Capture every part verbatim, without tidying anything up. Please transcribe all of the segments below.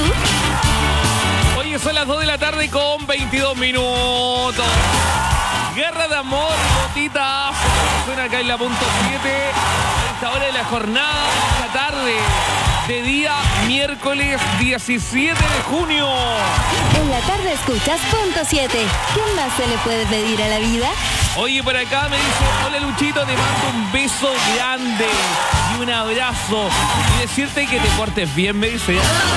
tú? Oye, son las dos de la tarde con veintidós minutos. Guerra de amor, gotitas. Suena acá en la punto siete. A esta hora de la jornada, esta tarde de día miércoles diecisiete de junio. En la tarde escuchas punto siete. ¿Qué más se le puede pedir a la vida? Oye, por acá me dice, hola Luchito, te mando un beso grande y un abrazo. Y decirte que te portes bien, me dice.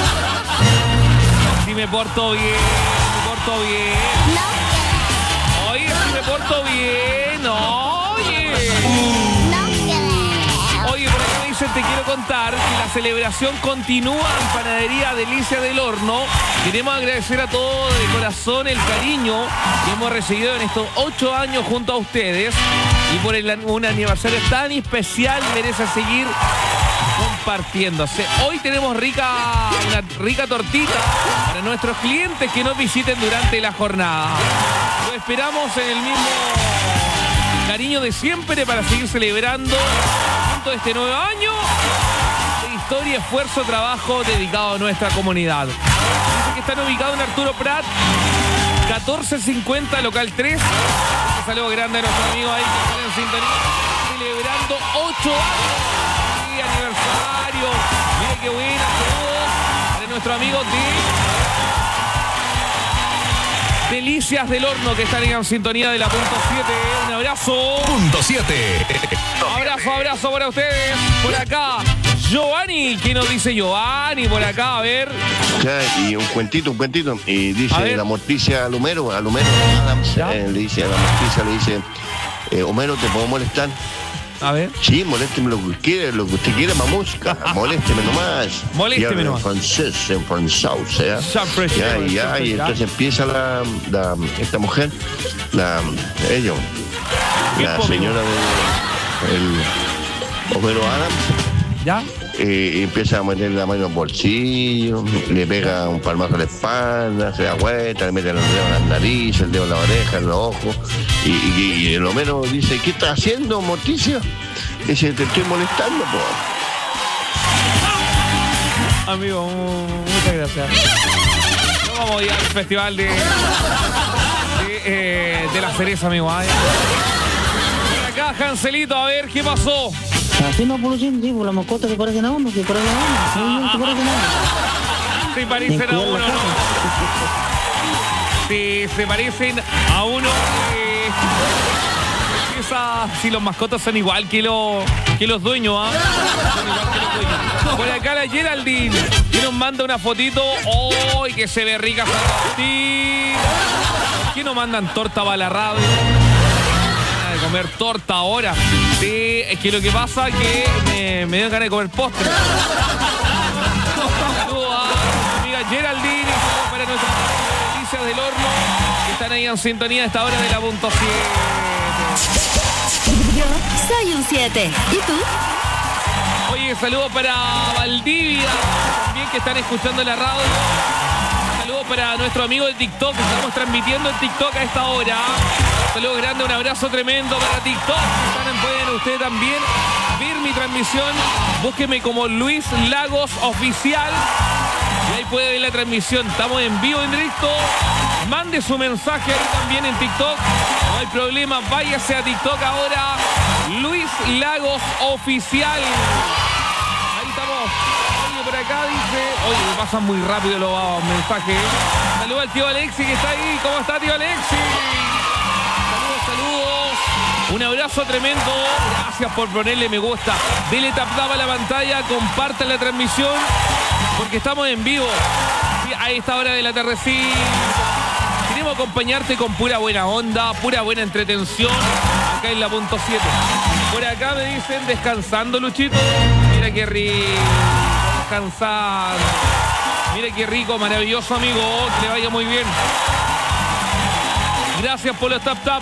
Si me porto bien, me porto bien. No. Oye, si me porto bien, oye. No creo. Oye, por acá me dicen, te quiero contar que la celebración continúa en Panadería Delicia del Horno. Queremos agradecer a todos de corazón el cariño que hemos recibido en estos ocho años junto a ustedes. Y por el, un aniversario tan especial merece seguir compartiéndose. Hoy tenemos rica, una rica tortita para nuestros clientes que nos visiten durante la jornada. Lo esperamos en el mismo cariño de siempre para seguir celebrando junto a este nuevo año de historia, esfuerzo, trabajo dedicado a nuestra comunidad. Dice que están ubicados en Arturo Prat, catorce cincuenta, local tres. Un saludo grande a nuestros amigos ahí que están en sintonía, celebrando ocho años de aniversario. Mira qué buena, saludos para nuestros amigos de Delicias del Horno que están en sintonía de la punto siete. Un abrazo. Punto siete. Abrazo, abrazo para ustedes. Por acá, Giovanni. ¿Qué nos dice Giovanni por acá? A ver. Ya, y un cuentito, un cuentito. Y A dice ver. la Morticia al Homero, al Homero Adams, ¿Ya? eh, le dice a la Morticia, le dice, eh, Homero, ¿te puedo molestar? A ver. Sí, molésteme lo que quiera, lo que usted quiera, mamusca. Molésteme nomás. Molésteme Y habla nomás. En francés, en francés, ¿eh? Siempre, Ya, siempre, y ya, siempre, y ya. entonces empieza la, la, esta mujer, la, ella, Bien, la po, señora de el Homero Adams. ¿Ya? Eh, y empieza a meter la mano en el bolsillo, le pega un palmazo a la espalda, se da vuelta, le mete el dedo en la nariz, el dedo en la oreja, en los ojos, y, y, y el Homero dice, ¿qué estás haciendo, Morticia? Dice, te estoy molestando, po. Amigo, mu- muchas gracias. No vamos a ir al festival de, de, eh, de la cereza, amigo. Ay. Por acá, Hanselito, a ver, ¿qué pasó? Así no, por sí, sí, por las mascotas se parecen a uno, se parecen a uno, sí, se parecen a uno. Se parecen a uno, ¿no? Sí, se parecen a uno. eh, esa- si los mascotas son igual que, los que los dueños, ¿ah? Son igual que los dueños. Por acá la Geraldine, que nos manda una fotito. ¡Ay, que se ve rica esa tortita! ¿Por qué no mandan torta para la radio? De comer torta ahora. Sí, es que lo que pasa es que me, me dio ganas de comer postre. Saludos a mi amiga Geraldine y saludos para nuestras delicias del horno que están ahí en sintonía a esta hora de la punto siete. Yo soy un siete. ¿Y tú? Oye, saludos para Valdivia, también que están escuchando la radio. Saludos para nuestro amigo de TikTok, que estamos transmitiendo en TikTok a esta hora. Saludos grandes, un abrazo tremendo para TikTok. Están- Pueden ustedes también ver mi transmisión. Búsqueme como Luis Lagos Oficial. Y ahí puede ver la transmisión. Estamos en vivo, en directo. Mande su mensaje ahí también en TikTok. No hay problema, váyase a TikTok ahora. Luis Lagos Oficial. Ahí estamos. Oye, por acá dice... Oye, me pasan muy rápido los mensajes. Saludos al tío Alexi que está ahí. ¿Cómo está, tío Alexi? Saludos, saludos. Un abrazo tremendo. Gracias por ponerle me gusta. Dele tap tap a la pantalla. Compartan la transmisión. Porque estamos en vivo. Sí, a esta hora de la tardecita. Queremos acompañarte con pura buena onda, pura buena entretención. Acá en la punto siete. Por acá me dicen descansando, Luchito. Mira qué rico. Descansando. Mira qué rico, maravilloso, amigo. Que le vaya muy bien. Gracias por los tap tap.